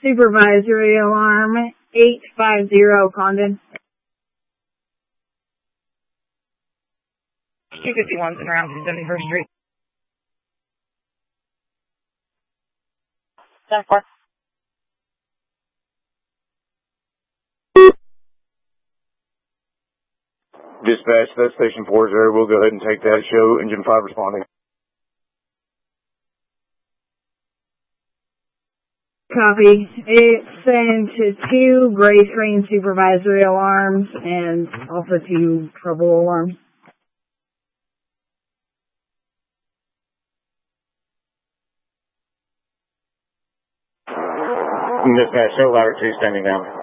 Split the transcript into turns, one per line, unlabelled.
Supervisory alarm 850 Condon.
251's and around 71st Street. 10-4.
Dispatch, that's station 40. We'll go ahead and take that. Show engine 5 responding.
Copy. It's sent to 2 gray screen supervisory alarms and also 2 trouble alarms.
Dispatch, show ladder 2 standing down.